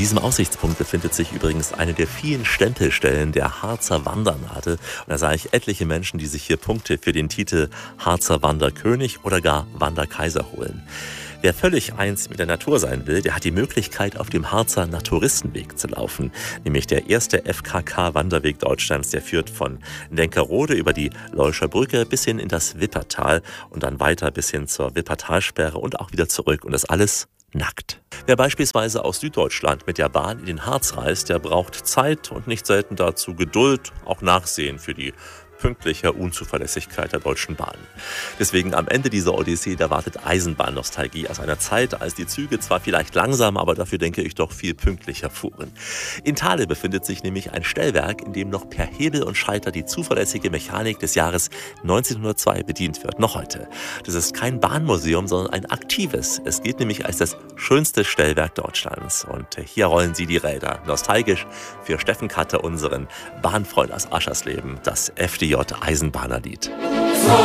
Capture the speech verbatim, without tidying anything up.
diesem Aussichtspunkt befindet sich übrigens eine der vielen Stempelstellen der Harzer Wandernadel. Und da sah ich etliche Menschen, die sich hier Punkte für den Titel Harzer Wanderkönig oder gar Wanderkaiser holen. Wer völlig eins mit der Natur sein will, der hat die Möglichkeit, auf dem Harzer Naturistenweg zu laufen. Nämlich der erste F K K-Wanderweg Deutschlands, der führt von Denkerode über die Leuscher Brücke bis hin in das Wippertal und dann weiter bis hin zur Wippertalsperre und auch wieder zurück. Und das alles nackt. Wer beispielsweise aus Süddeutschland mit der Bahn in den Harz reist, der braucht Zeit und nicht selten dazu Geduld, auch Nachsehen für die pünktliche Unzuverlässigkeit der Deutschen Bahn. Deswegen am Ende dieser Odyssee, da wartet Eisenbahnnostalgie aus einer Zeit, als die Züge zwar vielleicht langsam, aber dafür denke ich doch viel pünktlicher fuhren. In Thale befindet sich nämlich ein Stellwerk, in dem noch per Hebel und Schalter die zuverlässige Mechanik des Jahres neunzehnhundertzwei bedient wird, noch heute. Das ist kein Bahnmuseum, sondern ein aktives. Es gilt nämlich als das schönste Stellwerk Deutschlands. Und hier rollen sie die Räder. Nostalgisch für Steffen Katte, unseren Bahnfreund aus Aschersleben, das F D J Eisenbahnerlied.